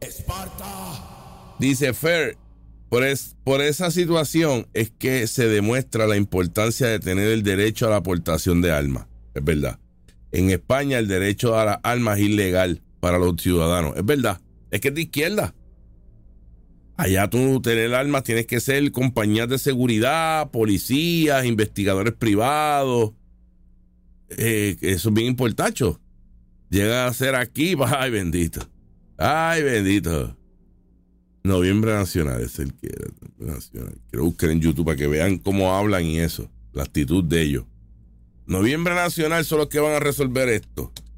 Dice Fer, por esa situación es que se demuestra la importancia de tener el derecho a la aportación de armas. Es verdad. En España el derecho a las armas es ilegal para los ciudadanos. Es verdad. Es que es de izquierda. Allá tú tener armas tienes que ser compañías de seguridad, policías, investigadores privados. Eso es bien importante. Llega a ser aquí, ay bendito. Ay bendito. Noviembre Nacional es el que era. Nacional. Quiero buscar en YouTube para que vean cómo hablan y eso. La actitud de ellos. Noviembre Nacional son los que van a resolver esto.